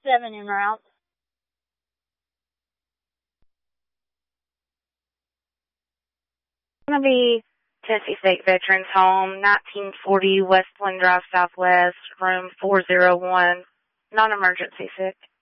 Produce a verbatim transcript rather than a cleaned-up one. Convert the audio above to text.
seven en route. It's going to be Tennessee State Veterans Home, nineteen forty West Plain Drive Southwest, room four oh one, non-emergency sick.